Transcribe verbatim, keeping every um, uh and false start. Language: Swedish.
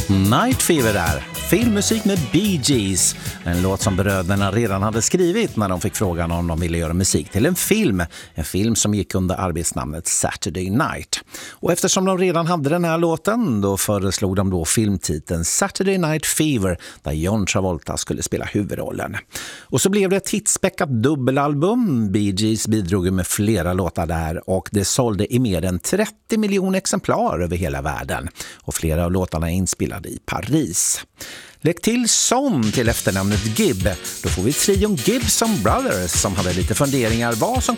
Night Fever där, filmmusik med Bee Gees. En låt som bröderna redan hade skrivit när de fick frågan om de ville göra musik till en film. En film som gick under arbetsnamnet Saturday Night. Och eftersom de redan hade den här låten, då föreslog de då filmtiteln Saturday Night Fever, där John Travolta skulle spela huvudrollen. Och så blev det ett hitspäckat dubbelalbum. Bee Gees bidrog med flera låtar där och det sålde i mer än trettio miljoner exemplar över hela världen. Och flera av låtarna är inspelade i Paris. Lägg till Som till efternamnet Gibb. Då får vi trion Gibson Brothers som hade lite funderingar vad som